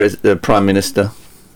the Prime Minister.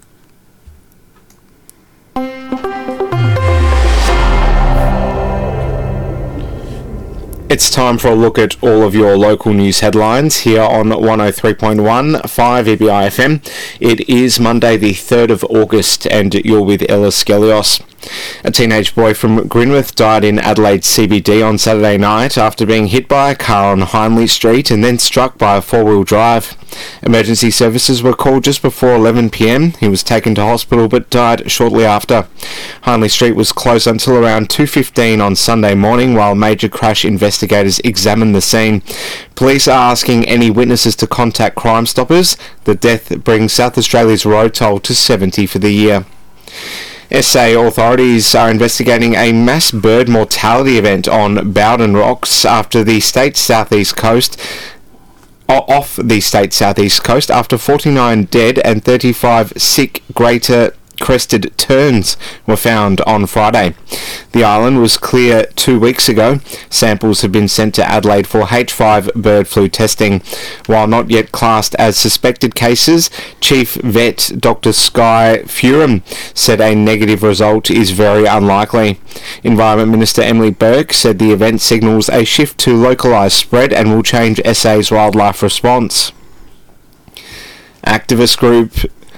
It's time for a look at all of your local news headlines here on 103.1 5 EBI FM. It is Monday the 3rd of August and you're with Ella Skelios. A teenage boy from Grinworth died in Adelaide CBD on Saturday night after being hit by a car on Hindley Street and then struck by a four-wheel drive. Emergency services were called just before 11 p.m. He was taken to hospital but died shortly after. Hindley Street was closed until around 2:15 on Sunday morning while major crash investigators examined the scene. Police are asking any witnesses to contact Crime Stoppers. The death brings South Australia's road toll to 70 for the year. SA authorities are investigating a mass bird mortality event on Bowden Rocks after the state's southeast coast. Off the state's southeast coast after 49 dead and 35 sick greater crested terns were found on Friday. The island was clear 2 weeks ago. Samples have been sent to Adelaide for H5 bird flu testing. While not yet classed as suspected cases, Chief Vet Dr. Sky Furam said a negative result is very unlikely. Environment Minister Emily Burke said the event signals a shift to localised spread and will change SA's wildlife response. Activist group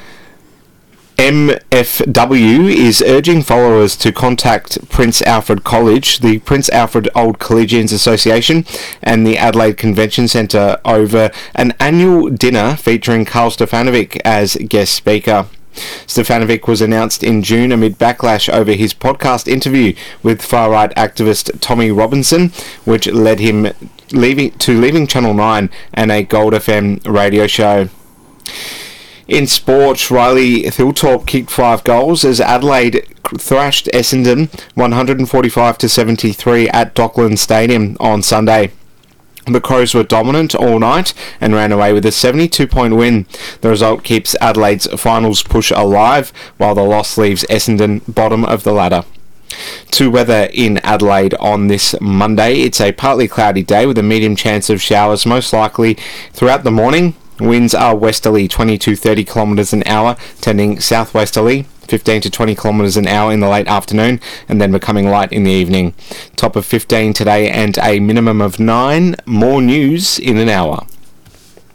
MFW is urging followers to contact Prince Alfred College, the Prince Alfred Old Collegians Association and the Adelaide Convention Centre over an annual dinner featuring Karl Stefanovic as guest speaker. Stefanovic was announced in June amid backlash over his podcast interview with far-right activist Tommy Robinson, which led him leaving Channel 9 and a Gold FM radio show. In sport, Riley Thilthorpe kicked 5 goals as Adelaide thrashed Essendon 145-73 at Docklands Stadium on Sunday. The Crows were dominant all night and ran away with a 72-point win. The result keeps Adelaide's finals push alive, while the loss leaves Essendon bottom of the ladder. To weather in Adelaide on this Monday, it's a partly cloudy day with a medium chance of showers most likely throughout the morning. Winds are westerly 20 to 30 kilometres an hour, tending southwesterly 15 to 20 kilometres an hour in the late afternoon, and then becoming light in the evening. Top of 15 today and a minimum of 9. More news in an hour.